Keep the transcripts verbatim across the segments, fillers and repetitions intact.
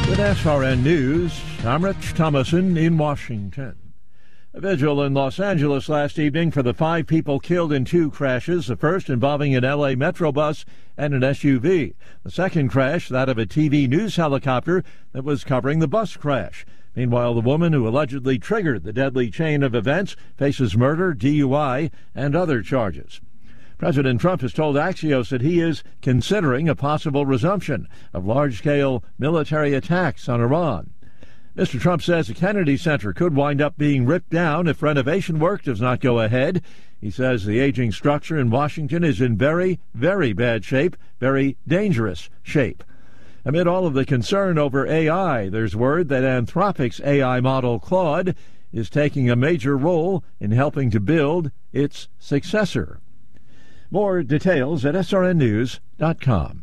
With S R N News, I'm Rich Thomason in Washington. A vigil in Los Angeles last evening for the five people killed in two crashes, the first involving an L A Metro bus and an S U V. The second crash, that of a T V news helicopter that was covering the bus crash. Meanwhile, the woman who allegedly triggered the deadly chain of events faces murder, D U I, and other charges. President Trump has told Axios that he is considering a possible resumption of large-scale military attacks on Iran. Mister Trump says the Kennedy Center could wind up being ripped down if renovation work does not go ahead. He says the aging structure in Washington is in very, very bad shape, very dangerous shape. Amid all of the concern over A I, there's word that Anthropic's A I model Claude is taking a major role in helping to build its successor. More details at S R N news dot com.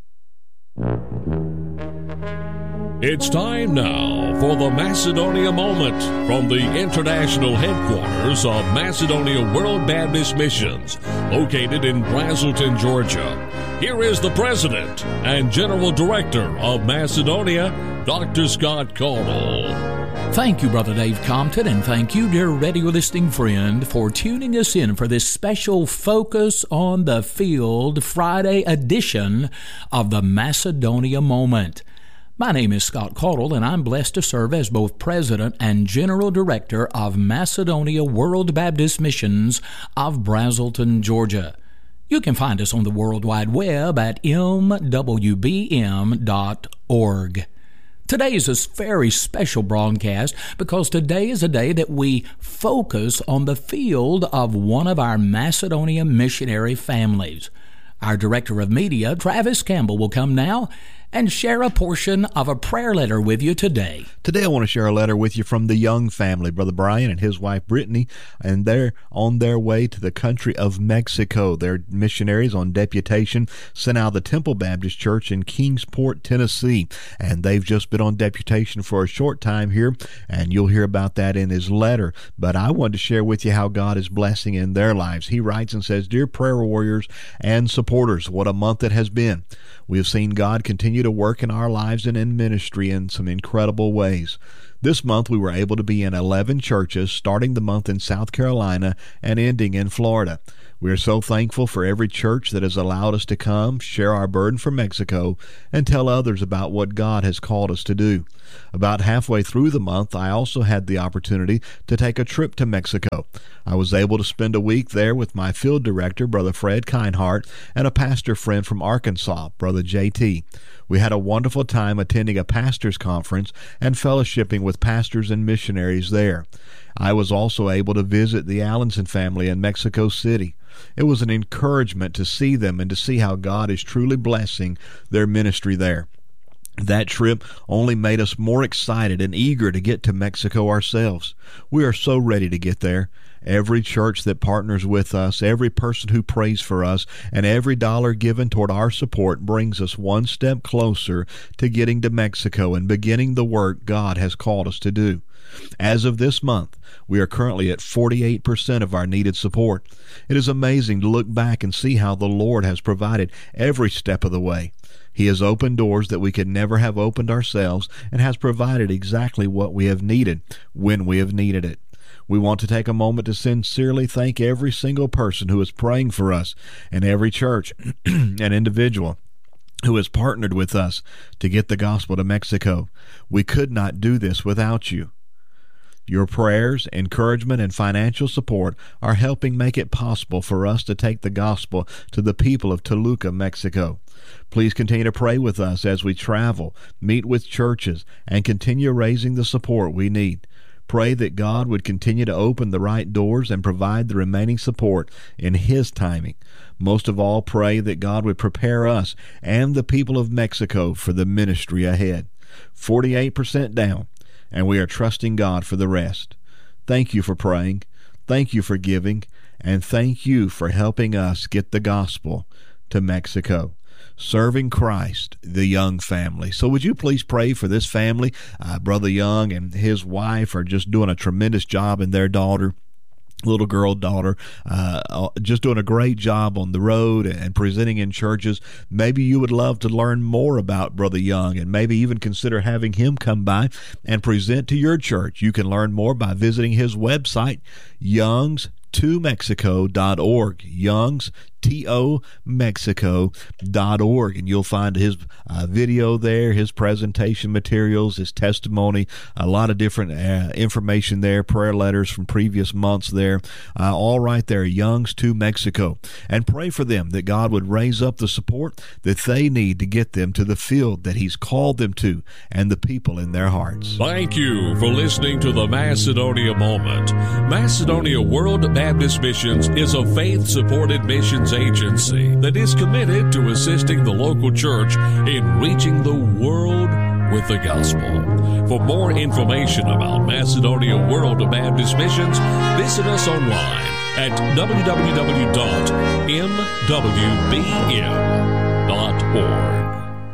It's time now for the Macedonia Moment from the international headquarters of Macedonia World Baptist Missions, located in Braselton, Georgia. Here is the President and General Director of Macedonia, Doctor Scott Caudle. Thank you, Brother Dave Compton, and thank you, dear radio listening friend, for tuning us in for this special Focus on the Field Friday edition of the Macedonia Moment. My name is Scott Caudle, and I'm blessed to serve as both President and General Director of Macedonia World Baptist Missions of Braselton, Georgia. You can find us on the World Wide Web at m w b m dot org. Today is a very special broadcast because today is a day that we focus on the field of one of our Macedonia missionary families. Our Director of Media, Travis Campbell, will come now and share a portion of a prayer letter with you today. Today I want to share a letter with you from the Young family, Brother Brian and his wife Brittany, and they're on their way to the country of Mexico. They're missionaries on deputation sent out of the Temple Baptist Church in Kingsport, Tennessee, and they've just been on deputation for a short time here, and you'll hear about that in his letter. But I wanted to share with you how God is blessing in their lives. He writes and says, "Dear prayer warriors and supporters, what a month it has been. We have seen God continue to work in our lives and in ministry in some incredible ways. This month we were able to be in eleven churches, starting the month in South Carolina and ending in Florida. We are so thankful for every church that has allowed us to come, share our burden for Mexico, and tell others about what God has called us to do. About halfway through the month, I also had the opportunity to take a trip to Mexico. I was able to spend a week there with my field director, Brother Fred Kinehart, and a pastor friend from Arkansas, Brother J T. We had a wonderful time attending a pastor's conference and fellowshipping with pastors and missionaries there. I was also able to visit the Allenson family in Mexico City. It was an encouragement to see them and to see how God is truly blessing their ministry there. That trip only made us more excited and eager to get to Mexico ourselves. We are so ready to get there. Every church that partners with us, every person who prays for us, and every dollar given toward our support brings us one step closer to getting to Mexico and beginning the work God has called us to do. As of this month, we are currently at forty-eight percent of our needed support. It is amazing to look back and see how the Lord has provided every step of the way. He has opened doors that we could never have opened ourselves and has provided exactly what we have needed when we have needed it. We want to take a moment to sincerely thank every single person who is praying for us and every church and individual who has partnered with us to get the gospel to Mexico. We could not do this without you. Your prayers, encouragement, and financial support are helping make it possible for us to take the gospel to the people of Toluca, Mexico. Please continue to pray with us as we travel, meet with churches, and continue raising the support we need. Pray that God would continue to open the right doors and provide the remaining support in His timing. Most of all, pray that God would prepare us and the people of Mexico for the ministry ahead. forty-eight percent down, and we are trusting God for the rest. Thank you for praying. Thank you for giving. And thank you for helping us get the gospel to Mexico. Serving Christ, the Young family. So would you please pray for this family? Uh, Brother Young and his wife are just doing a tremendous job in their daughter. little girl daughter, uh, just doing a great job on the road and presenting in churches. Maybe you would love to learn more about Brother Young and maybe even consider having him come by and present to your church. You can learn more by visiting his website, youngs to mexico dot org, youngs to mexico dot org, and you'll find his uh, video there, his presentation materials, his testimony, a lot of different uh, information there, prayer letters from previous months there, uh, all right there, Youngs to Mexico. And pray for them that God would raise up the support that they need to get them to the field that he's called them to and the people in their hearts. Thank you for listening to the Macedonia Moment. Macedonia World Baptist Missions is a faith-supported missions agency that is committed to assisting the local church in reaching the world with the gospel. For more information about Macedonia World Baptist Missions, visit us online at w w w dot m w b m dot org.